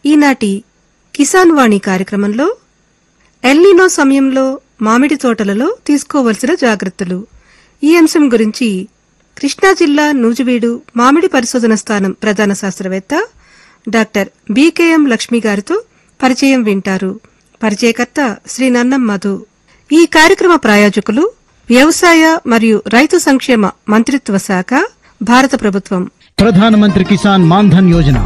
ఈనాటి కిసాన్ వాణి కార్యక్రమంలో ఎల్నినో సమయంలో మామిడి తోటలలో తీసుకోవలసిన జాగ్రత్తలు ఈ అంశం గురించి కృష్ణా జిల్లా నూజివీడు మామిడి పరిశోధన స్థానం ప్రధాన శాస్త్రవేత్త డాక్టర్ బికేఎం లక్ష్మి గారితో పరిచయం వింటారు. పరిచయకర్త శ్రీ నన్నం మధు. ఈ కార్యక్రమ ప్రాయోజకులు వ్యవసాయ మరియు రైతు సంక్షేమ మంత్రిత్వ శాఖ, భారత ప్రభుత్వం. ప్రధానమంత్రి కిసాన్ మాన్ ధన్ యోజన